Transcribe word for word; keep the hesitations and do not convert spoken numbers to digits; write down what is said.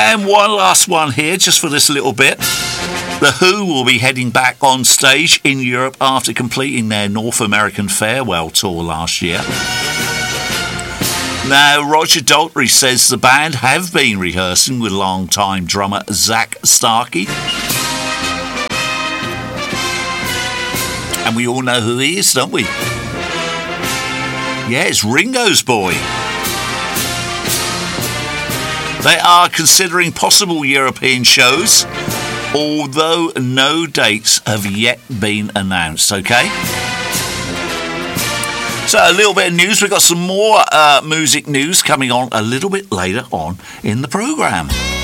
And one last one here, just for this little bit. The Who will be heading back on stage in Europe after completing their North American farewell tour last year. Now, Roger Daltrey says the band have been rehearsing with long-time drummer Zach Starkey. And we all know who he is, don't we? Yeah, it's Ringo's boy. They are considering possible European shows, although no dates have yet been announced, okay? So a little bit of news. We've got some more uh, music news coming on a little bit later on in the programme.